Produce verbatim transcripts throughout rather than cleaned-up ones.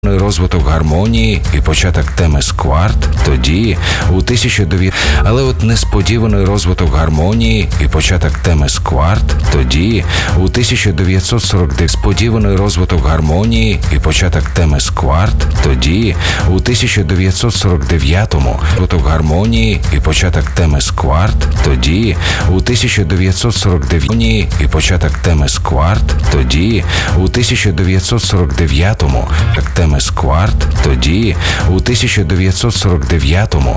розвиток гармонії і початок теми скварт, тоді у тисяча дев'ятсот... Але от несподіваний розвиток гармонії і початок теми скварт, тоді у тисяча дев'ятсот сорок дев'ять... Сподіваний розвиток гармонії і початок теми скварт, тоді у тисяча дев'ятсот сорок дев'ятому розвиток гармонії і початок теми скварт, тоді у тисяча дев'ятсот сорок дев'ятому і початок теми скварт, тоді у тисяча дев'ятсот сорок дев'ятому теми скварт, тоді у тисяча дев'ятсот сорок дев'ятому,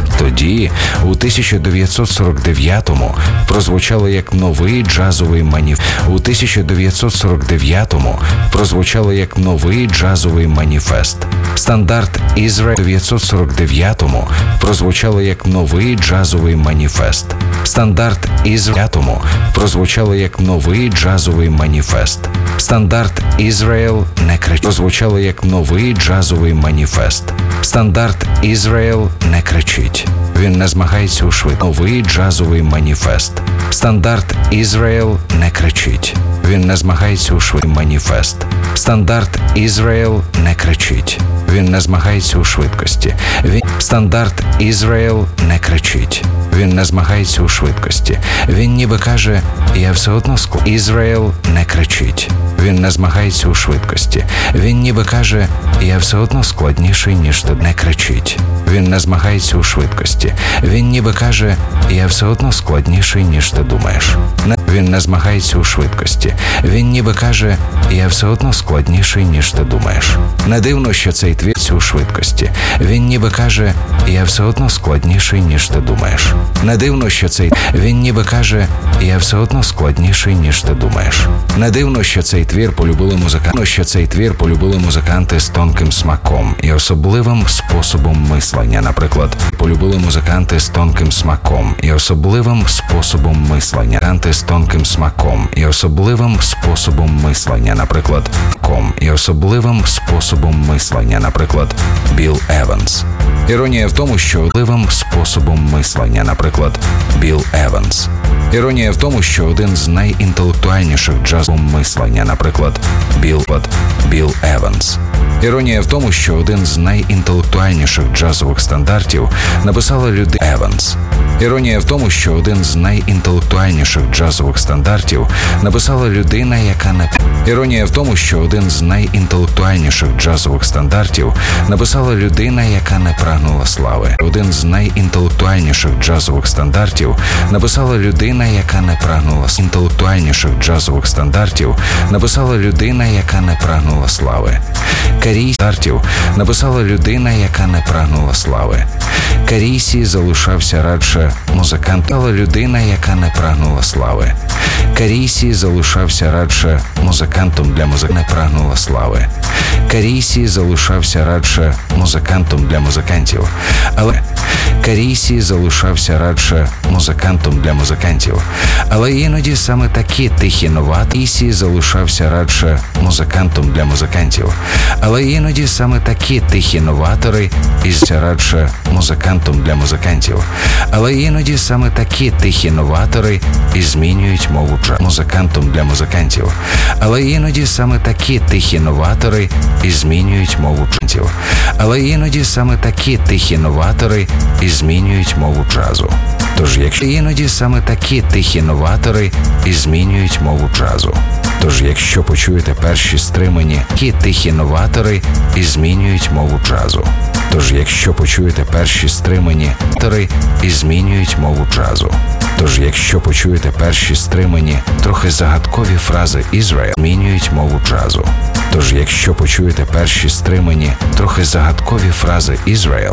тоді у тисяча дев'ятсот сорок дев'ятому прозвучало як новий джазовий маніфест. У тисяча дев'ятсот сорок дев'ятому прозвучало як новий джазовий маніфест. Стандарт Ізраїль у дев'ятсот сорок дев'ятому прозвучало як новий джазовий маніфест. Стандарт Ізраїль прозвучало як новий джазовий маніфест. Стандарт Ізраїль не кричить. Прозвучало як новий джазовий маніфест. Стандарт Ізраїль не кричить. Він не змагається у швидкості. Новий джазовий маніфест. Стандарт Ізраїль не кричить. Він не змагається у швидкості. Маніфест. Стандарт Ізраїль не кричить. Він не змагається у швидкості. Він... Стандарт Ізраїль не кричить. Він не змагається у швидкості. Він ніби каже, я все одно склад. Ізраїль не кричить. Він не змагається у швидкості. Він ніби каже, я все одно складніший, ніж ти. Не кричить. Він не змагається у швидкості. Він ніби каже, я все одно складніший, ніж ти думаєш. Не... Він не змагається у швидкості. Він ніби каже, я все одно складніший, ніж ти думаєш. Не дивно, що цей твір у швидкості. Він ніби каже, я все одно складніший, ніж ти думаєш. Не дивно, що цей... Він ніби каже, я все одно складніший, ніж ти думаєш. Не дивно, що цей твір полюбили музиканти, що цей твір полюбили музиканти з тонким смаком і особливим способом мислення. Наприклад, полюбили музиканти з тонким смаком і особливим способом мислення. Музиканти з тонким смаком і особливим способом мислення. Наприклад, ком і особливим способом мислення. Наприклад, Білл Еванс. Іронія в тому, що особливим способом мислення. Наприклад, Білл Еванс. Іронія в тому, що один з найінтелектуальніших джазового мислення, наприклад, Білл, Білл Еванс. Іронія в тому, що один з найінтелектуальніших джазових стандартів написала людина Еванс. Іронія в тому, що один з найінтелектуальніших джазових стандартів написала людина, яка не... Іронія в тому, що один з найінтелектуальніших джазових стандартів написала людина, яка не прагнула слави. Один з найінтелектуальніших джазових стандартів написала людина, яка не прагнула інтелектуальніших джазових стандартів написала людина, яка не прагнула слави. Карій стартів написала людина, яка не прагнула слави. Карісі залишався радше музикантом. Людина, яка не прагнула слави. Карісі залишався радше музикантом для музик... не прагнула слави. Карісі залишався радше музикантом для музикантів. Але Карісі залишався радше музикантом для музикантів. Але іноді саме такі тихі новати. Карісі залишався радше музикантом для музикантів. Але іноді саме такі тихі новатори із радше музикантом для музикантів. Але іноді саме такі тихі новатори і змінюють мову джазу музикантом для музикантів. Але іноді саме такі тихі новатори і змінюють мову джазу. Але іноді саме такі тихі новатори і змінюють мову джазу. Тож якщо іноді саме такі тихі новатори і змінюють мову джазу. Тож якщо почуєте перші стримані ті тихі новатори і змінюють мову джазу. Тож якщо почуєте перші стримані новатори і змінюють мову джазу. Тож якщо почуєте перші стримані, трохи загадкові фрази Ізраїль змінюють мову джазу. Тож якщо почуєте перші стримані, трохи загадкові фрази Ізраїль.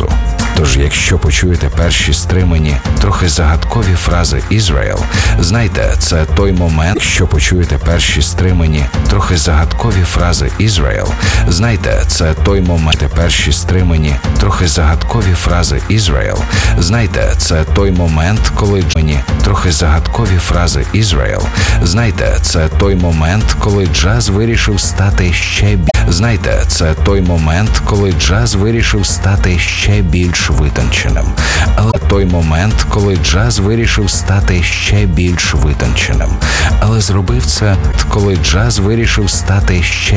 Тож якщо почуєте перші стримані, трохи загадкові фрази Ізраїль, знайте, це той момент, що почуєте перші стримані, трохи загадкові фрази Ізраїль, знайте, це той момент, перші стримані, трохи загадкові фрази Ізраїль, знайте, це той момент, коли мені трохи загадкові фрази Ізраїль, знайте, це той момент, коли джаз вирішив стати ще більш Знайте, це той момент, коли джаз вирішив стати ще більш витонченим. Але той момент, коли джаз вирішив стати ще більш витонченим. Але зробив це, коли джаз вирішив стати ще